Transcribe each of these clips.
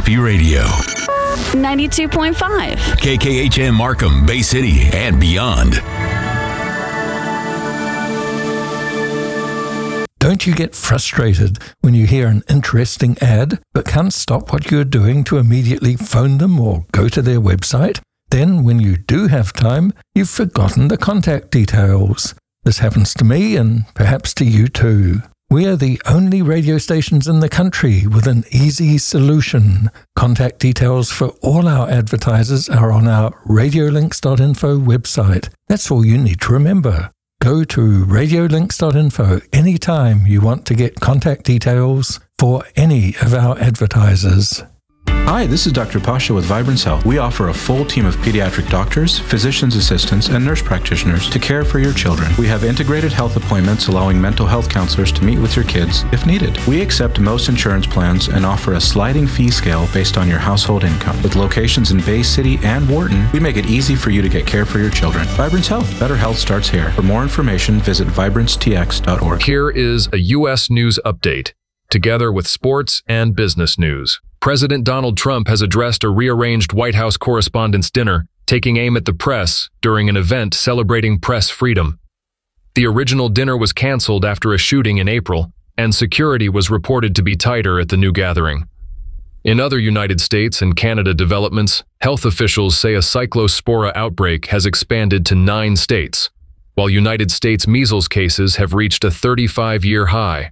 Mississippi Radio. 92.5. KKHM Markham, Bay City, and beyond. Don't you get frustrated when you hear an interesting ad but can't stop what you're doing to immediately phone them or go to their website? Then, when you do have time, you've forgotten the contact details. This happens to me and perhaps to you too. We are the only radio stations in the country with an easy solution. Contact details for all our advertisers are on our radiolinks.info website. That's all you need to remember. Go to radiolinks.info anytime you want to get contact details for any of our advertisers. Hi, this is Dr. Pasha with Vibrance Health. We offer a full team of pediatric doctors, physician's assistants, and nurse practitioners to care for your children. We have integrated health appointments allowing mental health counselors to meet with your kids if needed. We accept most insurance plans and offer a sliding fee scale based on your household income. With locations in Bay City and Wharton, we make it easy for you to get care for your children. Vibrance Health. Better health starts here. For more information, visit vibrancetx.org. Here is a U.S. news update, together with sports and business news. President Donald Trump has addressed a rearranged White House Correspondents' Dinner, taking aim at the press during an event celebrating press freedom. The original dinner was canceled after a shooting in April, and security was reported to be tighter at the new gathering. In other United States and Canada developments, health officials say a cyclospora outbreak has expanded to 9 states, while United States measles cases have reached a 35-year high.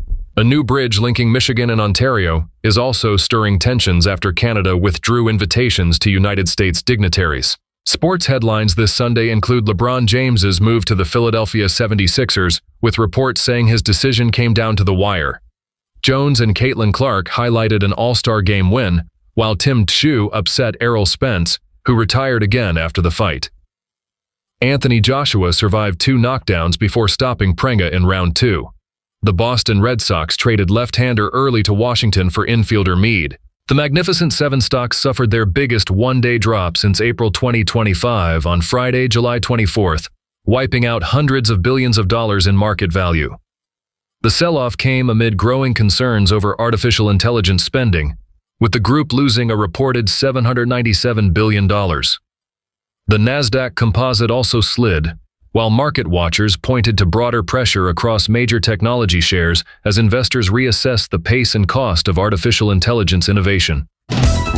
A new bridge linking Michigan and Ontario is also stirring tensions after Canada withdrew invitations to United States dignitaries. Sports headlines this Sunday include LeBron James's move to the Philadelphia 76ers, with reports saying his decision came down to the wire. Jones and Caitlin Clark highlighted an All-Star Game win, while Tim Tszyu upset Errol Spence, who retired again after the fight. Anthony Joshua survived 2 knockdowns before stopping Prenga in round 2. The Boston Red Sox traded left-hander early to Washington for infielder Meade. The Magnificent Seven stocks suffered their biggest one-day drop since April 2025 on Friday, July 24th, wiping out hundreds of billions of dollars in market value. The sell-off came amid growing concerns over artificial intelligence spending, with the group losing a reported $797 billion. The Nasdaq Composite also slid, while market watchers pointed to broader pressure across major technology shares as investors reassess the pace and cost of artificial intelligence innovation.